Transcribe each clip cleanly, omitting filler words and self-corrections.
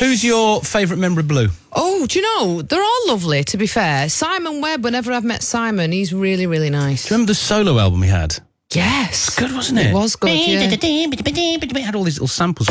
Who's your favourite member of Blue? Oh, do you know, they're all lovely, to be fair. Simon Webb, whenever I've met Simon, he's really, really nice. Do you remember the solo album he had? Yes. It's good, wasn't it? It was good, yeah. It had all these little samples.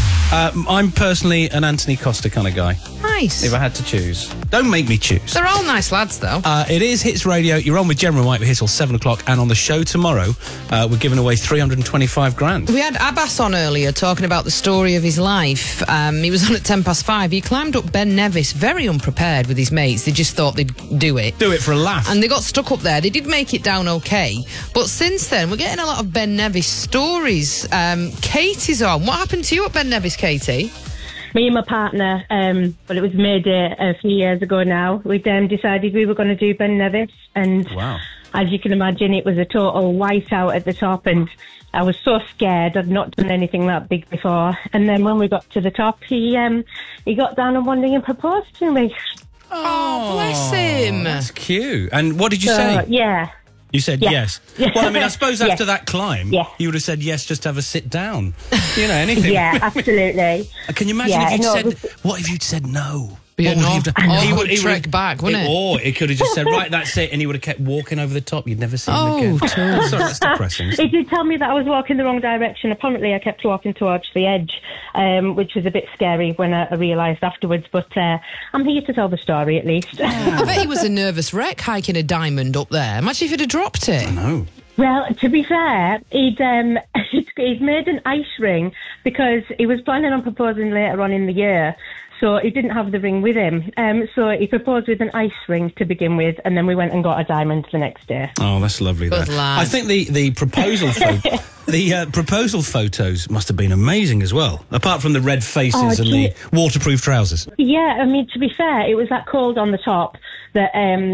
I'm personally an Anthony Costa kind of guy. Nice. If I had to choose. Don't make me choose. They're all nice lads, though. It is Hits Radio. You're on with Gemma and White. We're here till 7 o'clock. And on the show tomorrow, we're giving away 325 grand. We had Abbas on earlier talking about the story of his life. He was on at 5:10. He climbed up Ben Nevis very unprepared with his mates. They just thought they'd do it. Do it for a laugh. And they got stuck up there. They did make it down okay. But since then, we're getting a lot of Ben Nevis stories. Katie's on. What happened to you at Ben Nevis, Katie? Me and my partner, but it was Mayday a few years ago now, we decided we were going to do Ben Nevis, and as you can imagine, it was a total whiteout at the top, and I was so scared. I'd not done anything that big before, and then when we got to the top, he got down on one knee and proposed to me. Oh, bless him. That's cute. And what did you say? Yeah. You said yes. Well, I mean, I suppose after that climb, you would have said yes just to have a sit down. You know, anything. Yeah, absolutely. Can you imagine if you'd said, what if you'd said no? He would trek back, wouldn't it? Or it could have just said, right, that's it, and he would have kept walking over the top. You'd never see him again. Sorry, that's depressing. He did tell me that I was walking the wrong direction. Apparently, I kept walking towards the edge, which was a bit scary when I realised afterwards. But I'm here to tell the story, at least. I bet he was a nervous wreck hiking a diamond up there. Imagine if he'd have dropped it. I know. Well, to be fair, he'd made an ice ring because he was planning on proposing later on in the year. So he didn't have the ring with him. So he proposed with an ice ring to begin with, and then we went and got a diamond the next day. Oh, that's lovely. Good lad. I think the proposal proposal photos must have been amazing as well, apart from the red faces and the waterproof trousers. Yeah, I mean, to be fair, it was that cold on the top that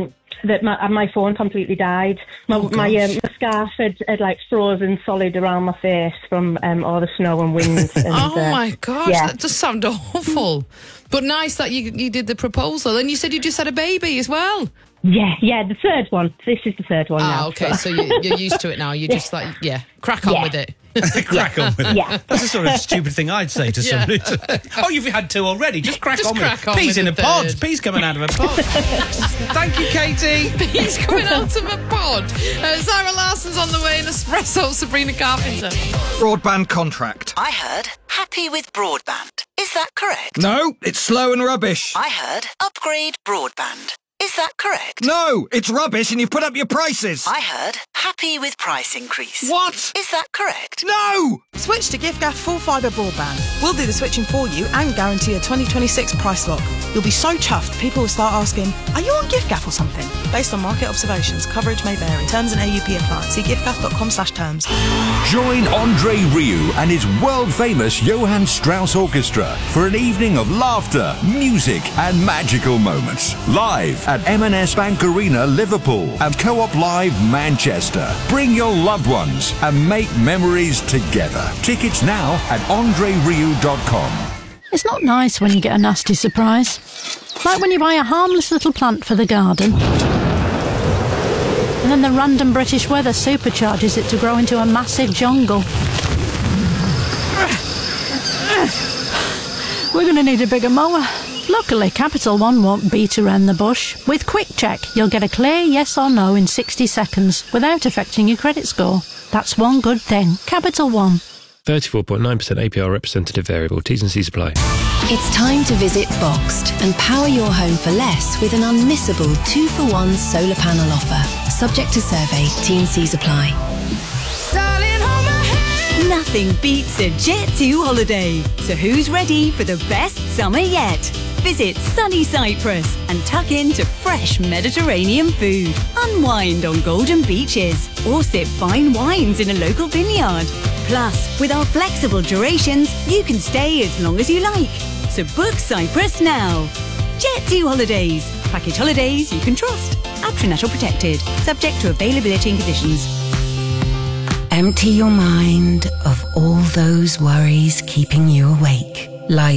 my phone completely died. My scarf had like frozen solid around my face from all the snow and wind. And, my gosh, that does sound awful. But nice that you did the proposal. And you said you just had a baby as well. Yeah, the third one. This is the third one now. Okay, so you're used to it now. You're just like, crack on with it. Crack on with it. Yeah. That's the sort of stupid thing I'd say to somebody. Oh, you've had two already. Just crack on with it. Peas in a pod. Peas coming out of a pod. Thank you, Katie. Peas coming out of a pod. Sarah Larson's on the way in Espresso, Sabrina Carpenter. Broadband contract. I heard happy with broadband. Is that correct? No, it's slow and rubbish. I heard upgrade broadband. Is that correct? No, it's rubbish and you've put up your prices. I heard happy with price increase. What? Is that correct? No! Switch to giffgaff full fibre broadband. We'll do the switching for you and guarantee a 2026 price lock. You'll be so chuffed, people will start asking, are you on giffgaff or something? Based on market observations, coverage may vary. Terms and AUP apply. See giffgaff.com/terms. Join Andre Rieu and his world-famous Johann Strauss Orchestra for an evening of laughter, music and magical moments. Live at M&S Bank Arena, Liverpool and Co-op Live, Manchester. Bring your loved ones and make memories together. Tickets now at andrerieu.com. It's not nice when you get a nasty surprise. Like when you buy a harmless little plant for the garden, and then the random British weather supercharges it to grow into a massive jungle. We're going to need a bigger mower. Luckily, Capital One won't beat around the bush. With Quick Check, you'll get a clear yes or no in 60 seconds without affecting your credit score. That's one good thing. Capital One. 34.9% APR representative variable. T's and C's apply. It's time to visit Boxed and power your home for less with an unmissable 2-for-1 solar panel offer. Subject to survey. T&Cs apply. Nothing beats a Jet2 holiday. So who's ready for the best summer yet? Visit sunny Cyprus and tuck into fresh Mediterranean food. Unwind on golden beaches or sip fine wines in a local vineyard. Plus, with our flexible durations, you can stay as long as you like. So book Cyprus now. Jet2 Holidays. Package holidays you can trust. Patronatal protected. Subject to availability and conditions. Empty your mind of all those worries keeping you awake. Like